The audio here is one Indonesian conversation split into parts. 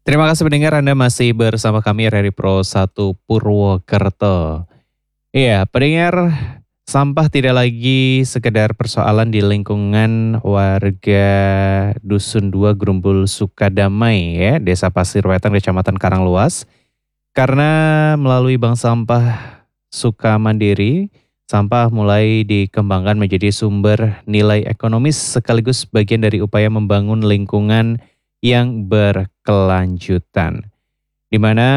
Terima kasih pendengar Anda masih bersama kami dari Pro 1 Purwokerto. Iya, pendengar, sampah tidak lagi sekedar persoalan di lingkungan warga Dusun 2 Grumbul Sukadamai ya, Desa Pasir Wetan, Kecamatan Karangluas. Karena melalui Bank Sampah Sukamandiri, sampah mulai dikembangkan menjadi sumber nilai ekonomis sekaligus bagian dari upaya membangun lingkungan yang berkelanjutan. Di mana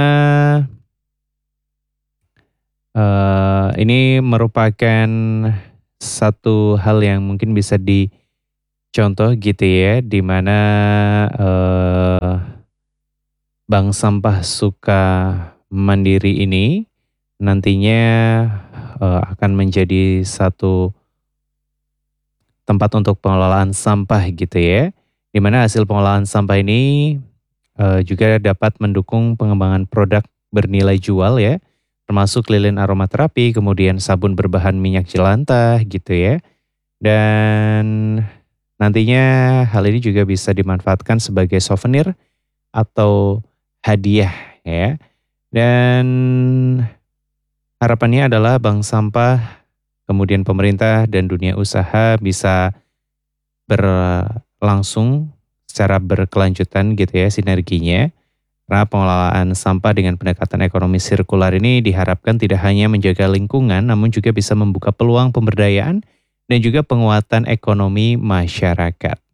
ini merupakan satu hal yang mungkin bisa dicontoh gitu ya, di mana eee, Bank Sampah Sukamandiri ini nantinya akan menjadi satu tempat untuk pengelolaan sampah gitu ya, di mana hasil pengelolaan sampah ini juga dapat mendukung pengembangan produk bernilai jual ya, termasuk lilin aromaterapi, kemudian sabun berbahan minyak jelantah gitu ya. Dan nantinya hal ini juga bisa dimanfaatkan sebagai souvenir atau hadiah ya. Dan harapannya adalah bank sampah, kemudian pemerintah dan dunia usaha bisa berlangsung secara berkelanjutan gitu ya sinerginya. Karena pengelolaan sampah dengan pendekatan ekonomi sirkular ini diharapkan tidak hanya menjaga lingkungan, namun juga bisa membuka peluang pemberdayaan dan juga penguatan ekonomi masyarakat.